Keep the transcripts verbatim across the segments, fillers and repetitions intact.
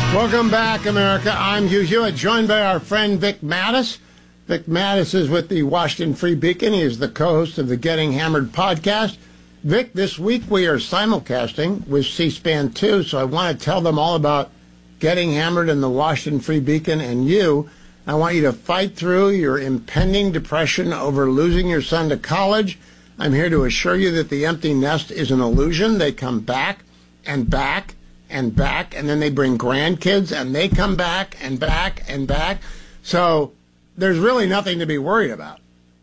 Welcome back, America. I'm Hugh Hewitt, joined by our friend Vic Mattis. Vic Mattis is with the Washington Free Beacon. He is the co-host of the Getting Hammered podcast. Vic, this week we are simulcasting with C-SPAN two, so I want to tell them all about Getting Hammered and the Washington Free Beacon and you. I want you to fight through your impending depression over losing your son to college. I'm here to assure you that the empty nest is an illusion. They come back and back and back, and then they bring grandkids, and they come back and back and back. So there's really nothing to be worried about.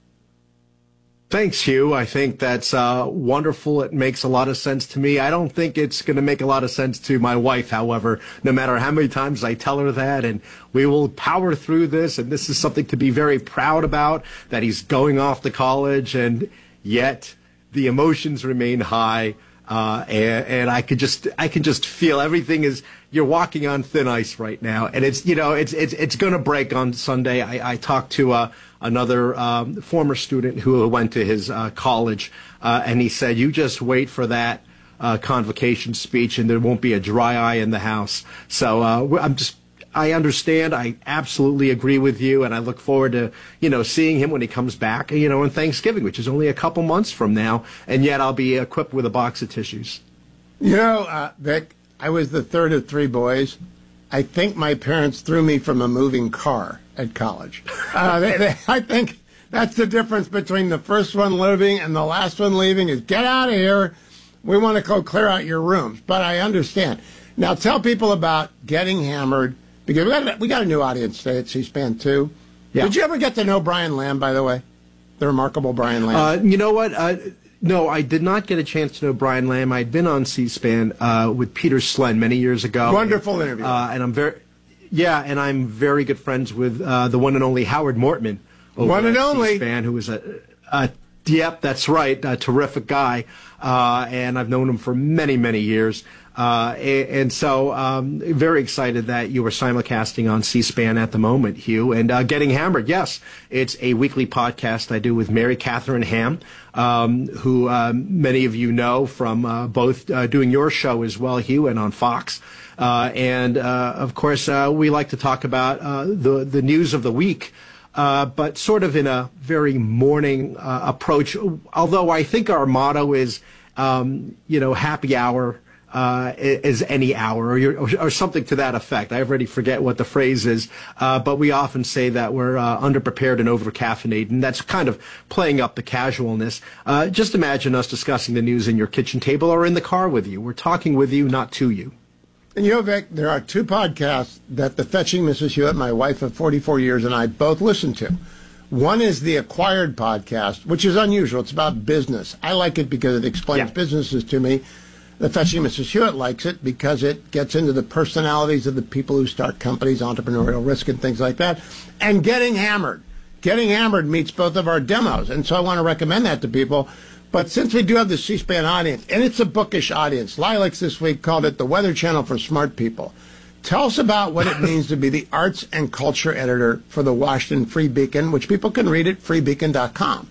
Thanks, Hugh. I think that's uh, wonderful. It makes a lot of sense to me. I don't think it's going to make a lot of sense to my wife, however, no matter how many times I tell her that. And we will power through this. And this is something to be very proud about, that he's going off to college. And yet the emotions remain high. Uh, and, and I could just, I can just feel everything is, you're walking on thin ice right now. And it's, you know, it's, it's, it's going to break on Sunday. I, I talked to, uh, another, um, former student who went to his, uh, college, uh, and he said, you just wait for that, uh, convocation speech and there won't be a dry eye in the house. So, uh, I'm just, I understand. I absolutely agree with you, and I look forward to, you know, seeing him when he comes back, you know, on Thanksgiving, which is only a couple months from now, and yet I'll be equipped with a box of tissues. You know, uh, Vic, I was the third of three boys. I think my parents threw me from a moving car at college. Uh, they, they, I think that's the difference between the first one living and the last one leaving is get out of here. We want to go clear out your rooms. But I understand. Now tell people about Getting Hammered. Because we got, a, we got a new audience today at C-SPAN two. Yeah. Did you ever get to know Brian Lamb, by the way? The remarkable Brian Lamb. Uh, you know what? Uh, no, I did not get a chance to know Brian Lamb. I'd been on C-SPAN uh, with Peter Slen many years ago. Wonderful interview. Uh, and I'm very, yeah, and I'm very good friends with uh, the one and only Howard Mortman. Over one and at only. C-SPAN, who is a, a, yep, that's right, a terrific guy. Uh, and I've known him for many, many years. Uh, and, and so, um, very excited that you are simulcasting on C-SPAN at the moment, Hugh. And uh, Getting Hammered, yes, it's a weekly podcast I do with Mary Catherine Ham, um, who uh, many of you know from uh, both uh, doing your show as well, Hugh, and on Fox. Uh, and uh, of course, uh, we like to talk about uh, the the news of the week. Uh, but sort of in a very morning uh, approach, although I think our motto is, um, you know, happy hour uh, is any hour, or, or, or something to that effect. I already forget what the phrase is, uh, but we often say that we're uh, underprepared and over-caffeinated, and that's kind of playing up the casualness. Uh, just imagine us discussing the news in your kitchen table or in the car with you. We're talking with you, not to you. And you know, Vic, there are two podcasts that the Fetching Missus Hewitt, my wife of forty-four years, and I both listen to. One is the Acquired podcast, which is unusual. It's about business. I like it because it explains yeah. businesses to me. The Fetching Missus Hewitt likes it because it gets into the personalities of the people who start companies, entrepreneurial risk, and things like that. And Getting Hammered. Getting Hammered meets both of our demos, and so I want to recommend that to people. But since we do have the C-SPAN audience, and it's a bookish audience, Lilacs this week called it the Weather Channel for Smart People. Tell us about what it means to be the arts and culture editor for the Washington Free Beacon, which people can read at free beacon dot com.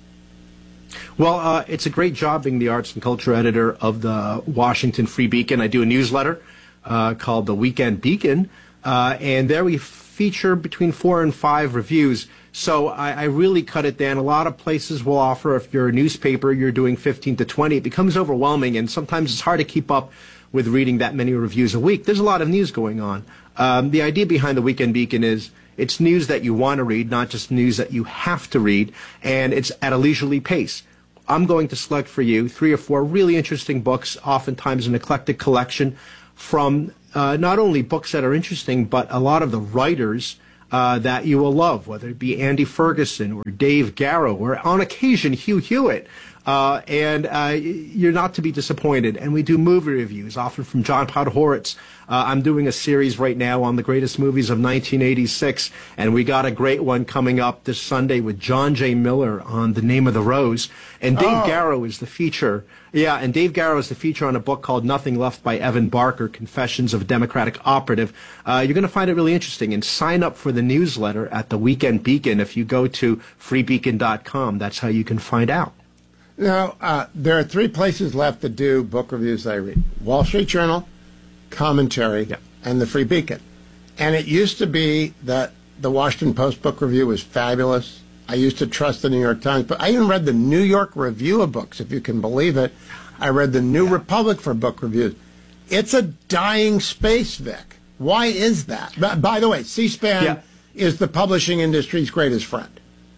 Well, uh, it's a great job being the arts and culture editor of the Washington Free Beacon. I do a newsletter uh, called the Weekend Beacon, uh, and there we feature between four and five reviews. So I, I really cut it down. A lot of places will offer, if you're a newspaper, you're doing fifteen to twenty. It becomes overwhelming, and sometimes it's hard to keep up with reading that many reviews a week. There's a lot of news going on. Um, the idea behind the Weekend Beacon is it's news that you want to read, not just news that you have to read, and it's at a leisurely pace. I'm going to select for you three or four really interesting books, oftentimes an eclectic collection from uh, not only books that are interesting, but a lot of the writers uh, that you will love, whether it be Andy Ferguson or Dave Garrow or on occasion Hugh Hewitt. Uh, and uh, you're not to be disappointed. And we do movie reviews, often from John Podhoretz. Uh, I'm doing a series right now on the greatest movies of nineteen eighty-six, and we got a great one coming up this Sunday with John J. Miller on The Name of the Rose. And Dave oh. Garrow is the feature. Yeah, and Dave Garrow is the feature on a book called Nothing Left by Evan Barker, Confessions of a Democratic Operative. Uh, you're going to find it really interesting. And sign up for the newsletter at the Weekend Beacon if you go to free beacon dot com. That's how you can find out. Now, uh, there are three places left to do book reviews I read. Wall Street Journal, Commentary, yeah. and the Free Beacon. And it used to be that the Washington Post book review was fabulous. I used to trust the New York Times, but I even read the New York Review of Books, if you can believe it. I read the New Republic for book reviews. It's a dying space, Vic. Why is that? By, by the way, C-SPAN yeah. is the publishing industry's greatest friend.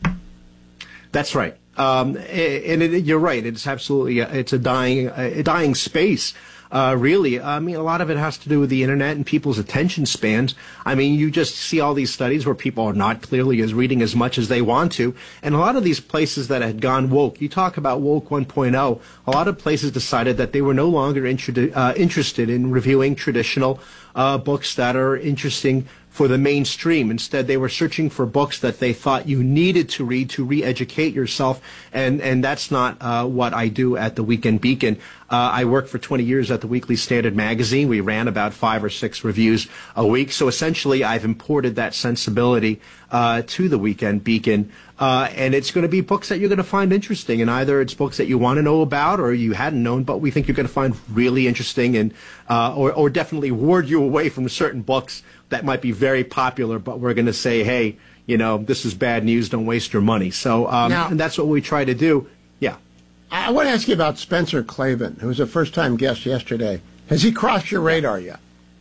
That's right. Um, and it, you're right. It's absolutely, a, it's a dying, a dying space. Uh, really, I mean, a lot of it has to do with the internet and people's attention spans. I mean, you just see all these studies where people are not clearly as reading as much as they want to. And a lot of these places that had gone woke, you talk about woke one point oh, a lot of places decided that they were no longer inter- uh, interested in reviewing traditional uh, books that are interesting for the mainstream. Instead, they were searching for books that they thought you needed to read to re-educate yourself, and, and that's not uh, what I do at the Weekend Beacon. Uh, I worked for twenty years at the Weekly Standard magazine. We ran about five or six reviews a week, so essentially I've imported that sensibility uh, to the Weekend Beacon, uh, and it's going to be books that you're going to find interesting, and either it's books that you want to know about or you hadn't known, but we think you're going to find really interesting, and uh, or, or definitely ward you away from certain books that might be very popular, but we're going to say, hey, you know, this is bad news, don't waste your money. So um, now, and that's what we try to do. Yeah. I want to ask you about Spencer Klavan, who was a first-time guest yesterday. Has he crossed your radar yet?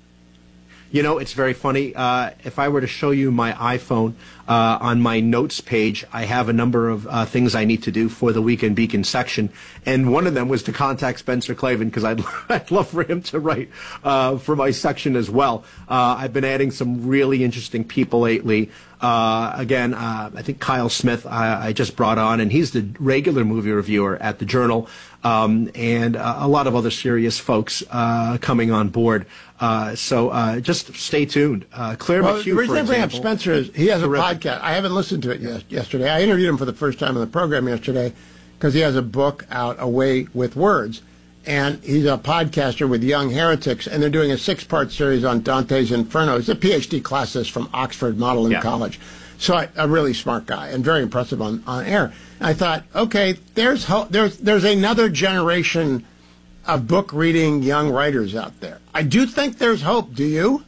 You know, it's very funny. Uh, if I were to show you my iPhone uh, on my notes page, I have a number of uh, things I need to do for the Weekend Beacon section. And one of them was to contact Spencer Klavan because I'd, I'd love for him to write uh, for my section as well. Uh, I've been adding some really interesting people lately. Uh, again, uh, I think Kyle Smith I, I just brought on, and he's the regular movie reviewer at the Journal, um, and uh, a lot of other serious folks uh, coming on board. Uh, so uh, just stay tuned. Uh, Claire well, McHugh, the reason for I bring up example, Spencer is he has a terrific. podcast. I haven't listened to it yet, yesterday. I interviewed him for the first time on the program yesterday because he has a book out, Away with Words. And he's a podcaster with Young Heretics, and they're doing a six-part series on Dante's Inferno. He's a P H D classicist from Oxford Magdalen yeah. College. So I, a really smart guy and very impressive on, on air. And I thought, okay, there's ho- there's there's another generation of book-reading young writers out there. I do think there's hope. Do you?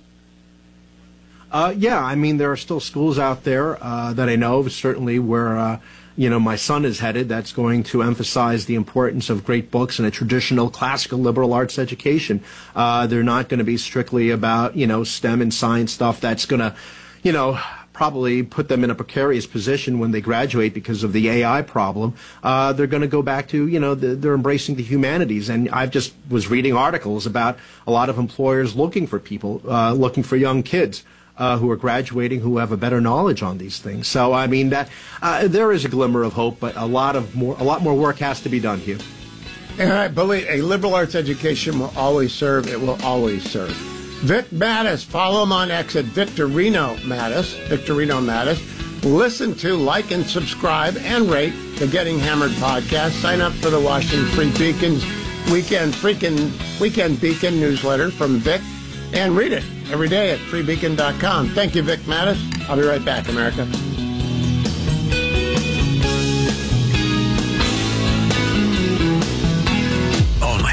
Uh, yeah, I mean, there are still schools out there uh, that I know of, certainly where... Uh, you know, my son is headed, that's going to emphasize the importance of great books and a traditional classical liberal arts education. Uh, they're not going to be strictly about, you know, STEM and science stuff that's going to, you know, probably put them in a precarious position when they graduate because of the A I problem. Uh, they're going to go back to, you know, the, they're embracing the humanities. And I've just was reading articles about a lot of employers looking for people, uh, looking for young kids. Uh, who are graduating, who have a better knowledge on these things. So, I mean, that uh, there is a glimmer of hope, but a lot of more, a lot more work has to be done here. And I believe a liberal arts education will always serve. It will always serve. Vic Matus, follow him on X at Victorino Matus. Victorino Matus. Listen to, like, and subscribe and rate the Getting Hammered podcast. Sign up for the Washington Free Beacon's weekend freaking weekend Beacon newsletter from Vic, and read it every day at free beacon dot com. Thank you, Vic Matus. I'll be right back, America. Only.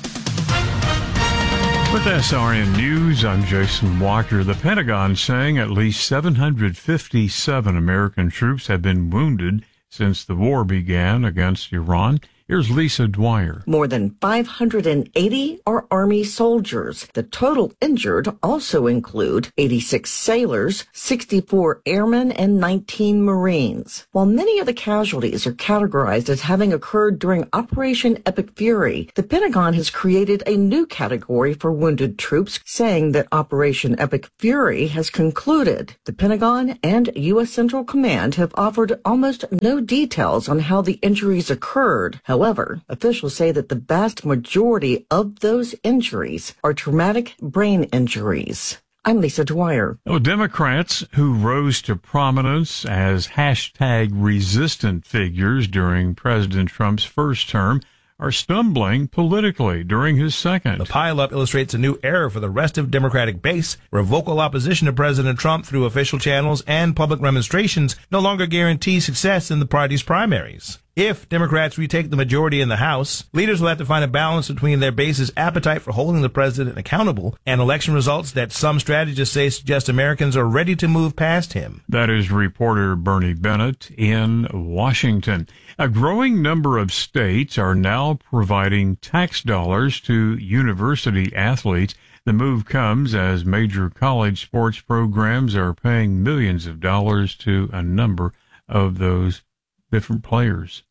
With S R N News, I'm Jason Walker. The Pentagon saying at least seven hundred fifty-seven American troops have been wounded since the war began against Iran. Here's Lisa Dwyer. More than five hundred eighty are Army soldiers. The total injured also include eighty-six sailors, sixty-four airmen, and nineteen Marines. While many of the casualties are categorized as having occurred during Operation Epic Fury, the Pentagon has created a new category for wounded troops, saying that Operation Epic Fury has concluded. The Pentagon and U S Central Command have offered almost no details on how the injuries occurred. However, officials say that the vast majority of those injuries are traumatic brain injuries. I'm Lisa Dwyer. Oh, Democrats who rose to prominence as hashtag resistant figures during President Trump's first term are stumbling politically during his second. The pileup illustrates a new era for the restive Democratic base, where vocal opposition to President Trump through official channels and public demonstrations no longer guarantees success in the party's primaries. If Democrats retake the majority in the House, leaders will have to find a balance between their base's appetite for holding the president accountable and election results that some strategists say suggest Americans are ready to move past him. That is reporter Bernie Bennett in Washington. A growing number of states are now providing tax dollars to university athletes. The move comes as major college sports programs are paying millions of dollars to a number of those different players.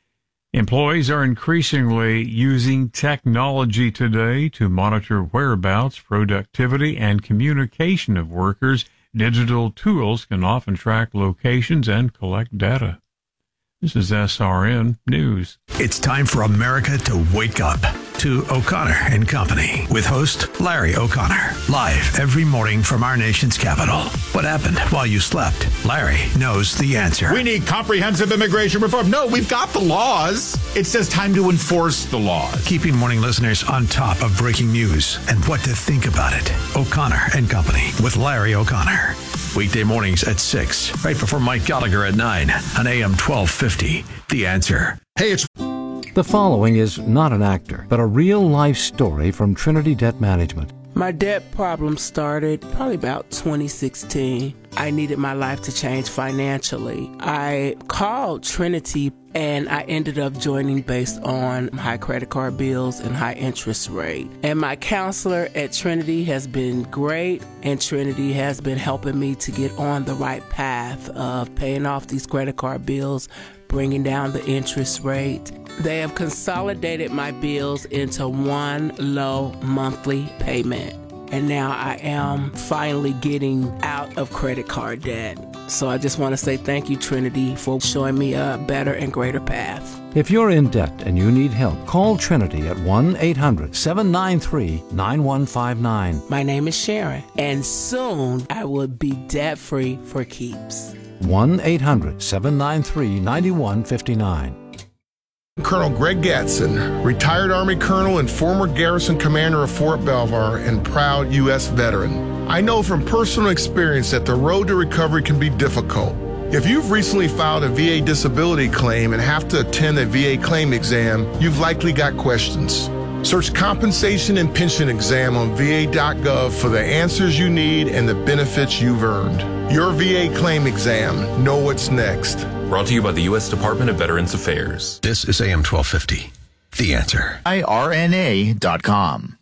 Employees are increasingly using technology today to monitor whereabouts, productivity, and communication of workers. Digital tools can often track locations and collect data. This is S R N News. It's time for America to wake up to O'Connor and Company with host Larry O'Connor. Live every morning from our nation's capital. What happened while you slept? Larry knows the answer. We need comprehensive immigration reform. No, we've got the laws. It's just time to enforce the laws. Keeping morning listeners on top of breaking news and what to think about it. O'Connor and Company with Larry O'Connor. Weekday mornings at six, right before Mike Gallagher at nine on A M twelve fifty. The Answer. Hey, it's... The following is not an actor, but a real-life story from Trinity Debt Management. My debt problem started probably about twenty sixteen. I needed my life to change financially. I called Trinity and I ended up joining based on high credit card bills and high interest rate. And my counselor at Trinity has been great, and Trinity has been helping me to get on the right path of paying off these credit card bills, bringing down the interest rate. They have consolidated my bills into one low monthly payment. And now I am finally getting out of credit card debt. So I just want to say thank you, Trinity, for showing me a better and greater path. If you're in debt and you need help, call Trinity at one eight hundred seven nine three nine one five nine. My name is Sharon, and soon I will be debt-free for keeps. one eight hundred seven nine three nine one five nine. Colonel Greg Gatson, retired Army colonel and former garrison commander of Fort Belvoir and proud U S veteran. I know from personal experience that the road to recovery can be difficult. If you've recently filed a V A disability claim and have to attend a V A claim exam, you've likely got questions. Search compensation and pension exam on V A dot gov for the answers you need and the benefits you've earned. Your V A claim exam. Know what's next. Brought to you by the U S Department of Veterans Affairs. This is A M twelve fifty. The Answer. I R N A dot com.